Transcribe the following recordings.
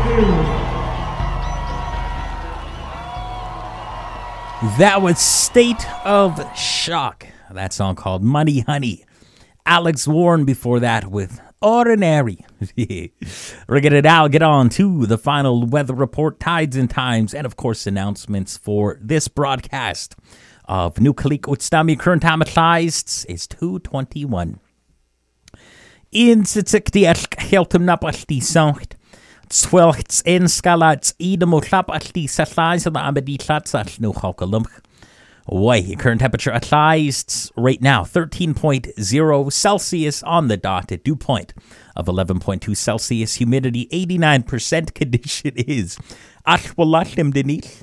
That was State of Shock. That song called Money Honey. Alex Warren before that with Ordinary. We're going to now get on to the final weather report, tides and times, and of course announcements for this broadcast of Nukalik Utstami. Current time at Leist is 2:21. In Sitzikdiach Heltum Napalti Sankt. Swelts in Skalats Edemotlap at the Satlais and the Abeditlat at no Hokalump. Why, current temperature at Leist right now 13.0 Celsius on the dot, at dew point of 11.2 Celsius, humidity 89%, condition is Ashwalatim Denise.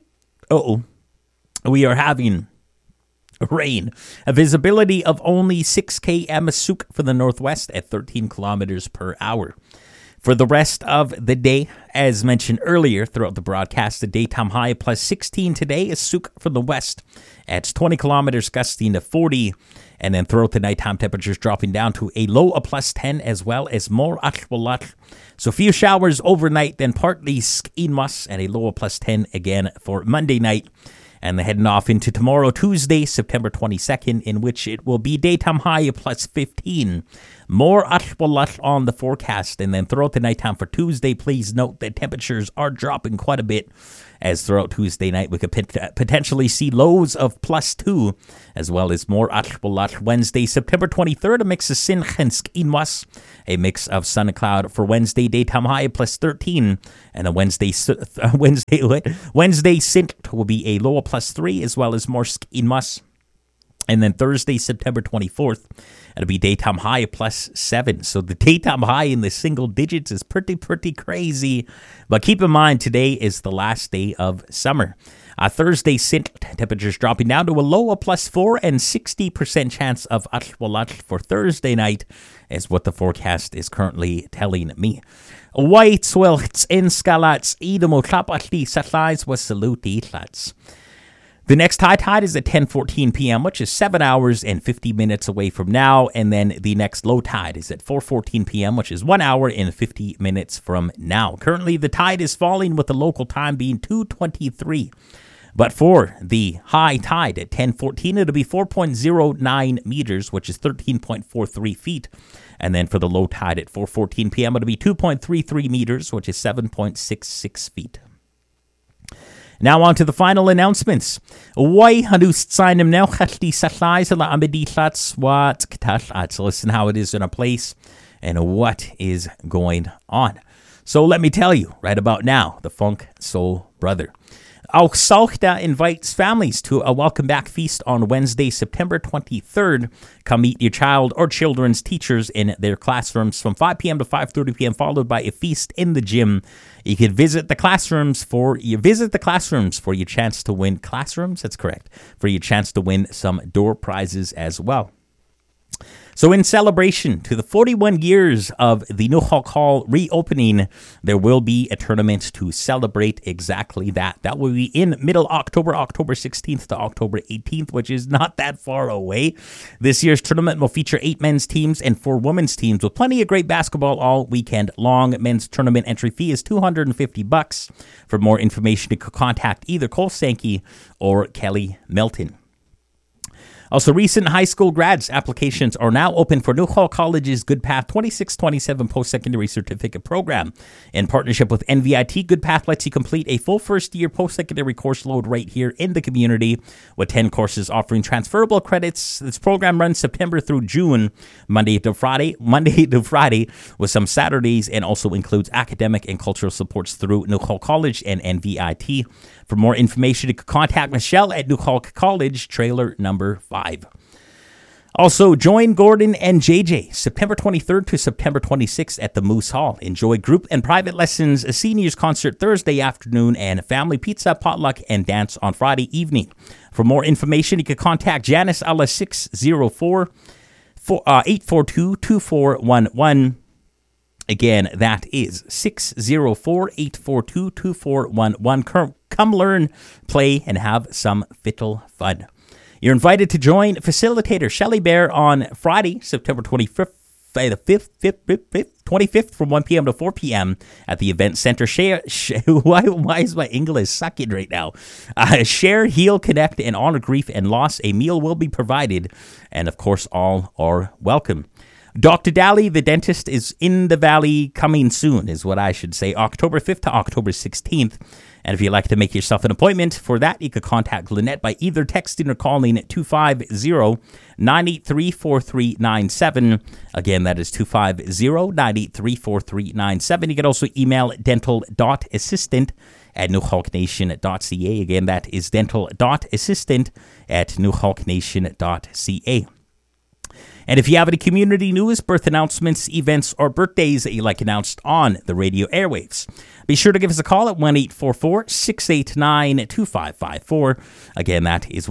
We are having rain. A visibility of only 6 km Suk for the northwest at 13 kilometers per hour. For the rest of the day, as mentioned earlier throughout the broadcast, the daytime high plus 16 today is Suk for the west at 20 kilometers gusting to 40. And then throughout the nighttime, temperatures dropping down to a low of plus 10 as well as more Ashwalat. So few showers overnight, then partly Skinmas at a low of plus 10 again for Monday night. And then heading off into tomorrow, Tuesday, September 22nd, in which it will be daytime high of plus 15. More Ashwalat on the forecast. And then throughout the nighttime for Tuesday, please note that temperatures are dropping quite a bit. As throughout Tuesday night, we could potentially see lows of plus 2, as well as more Ashwalat. Wednesday, September 23rd, a mix of Sinchen Inwas, a mix of sun and cloud for Wednesday, daytime high of plus 13. And a Wednesday Sint will be a low of plus 3, as well as more Inwas. And then Thursday, September 24th, it'll be daytime high of plus 7. So the daytime high in the single digits is pretty crazy. But keep in mind, today is the last day of summer. Thursday, temperatures dropping down to a low of plus 4 and 60% chance of Ashwalat for Thursday night is what the forecast is currently telling me. White swelts in Skalats, Idemo Klapatli Satlais was saluti tlats. The next high tide is at 10:14 p.m., which is 7 hours and 50 minutes away from now. And then the next low tide is at 4:14 p.m., which is 1 hour and 50 minutes from now. Currently, the tide is falling with the local time being 2:23. But for the high tide at 10:14, it'll be 4.09 meters, which is 13.43 feet. And then for the low tide at 4:14 p.m., it'll be 2.33 meters, which is 7.66 feet. Now on to the final announcements. Why hadust signem now khati satlais la ambedilats what ktalat. So listen how it is in a place and what is going on. So let me tell you right about now, the Funk Soul Brother. Auch Sauchta invites families to a welcome back feast on Wednesday, September 23rd. Come meet your child or children's teachers in their classrooms from 5 p.m. to 5:30 p.m., followed by a feast in the gym. You could visit the classrooms for your chance to win classrooms. That's correct. For your chance to win some door prizes as well. So in celebration to the 41 years of the Nuxalk Hall reopening, there will be a tournament to celebrate exactly that. That will be in middle October, October 16th to October 18th, which is not that far away. This year's tournament will feature 8 men's teams and 4 women's teams with plenty of great basketball all weekend long. Men's tournament entry fee is $250. For more information, you could contact either Cole Sankey or Kelly Melton. Also, recent high school grads applications are now open for Nuxalk College's Good Path 2627 post-secondary certificate program. In partnership with NVIT, Good Path lets you complete a full first-year post-secondary course load right here in the community with 10 courses offering transferable credits. This program runs September through June, Monday to Friday, with some Saturdays, and also includes academic and cultural supports through Nuxalk College and NVIT. For more information, you can contact Michelle at Nuxalk College, trailer number 5. Also, join Gordon and JJ September 23rd to September 26th at the Moose Hall. Enjoy group and private lessons, a seniors concert Thursday afternoon, and family pizza, potluck, and dance on Friday evening. For more information, you can contact Janice Alla 604-842-2411. Again, that is 604-842-2411. Come learn, play, and have some fiddle fun. You're invited to join facilitator Shelley Bear on Friday, September 25th 25th from 1 p.m. to 4 p.m. at the Event Center. Why is my English sucking right now? Share, heal, connect, and honor grief and loss. A meal will be provided, and of course, all are welcome. Dr. Daly, the dentist, is in the Valley coming soon, is what I should say, October 5th to October 16th. And if you'd like to make yourself an appointment for that, you could contact Lynette by either texting or calling at 250-983-4397. Again, that is 250-983-4397. You can also email dental.assistant@newhawknation.ca. Again, that is dental.assistant@newhawknation.ca. And if you have any community news, birth announcements, events, or birthdays that you like announced on the radio airwaves, be sure to give us a call at 1-844-689-2554. Again, that is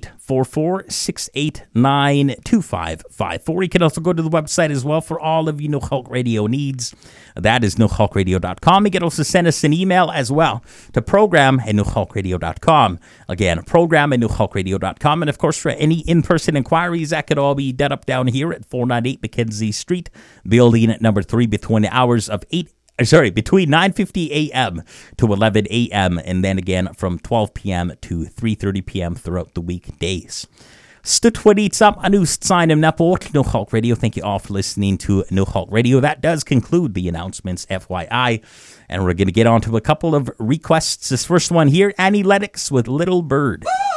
1-844-689-2554. You can also go to the website as well for all of your No Hulk Radio needs. That is nohulkradio.com. You can also send us an email as well to program@nohulkradio.com. Again, program@nohulkradio.com. And of course, for any in-person inquiries, that could all be done up down here at 498 Mackenzie Street, building number 3, between 9:50 a.m. to 11 a.m. and then again from 12 p.m. to 3:30 p.m. throughout the weekdays. Stutwadits up, a new sign of Napot, No Hulk Radio. Thank you all for listening to No Hulk Radio. That does conclude the announcements, FYI. And we're going to get on to a couple of requests. This first one here, Annie Lennox with Little Bird. Woo!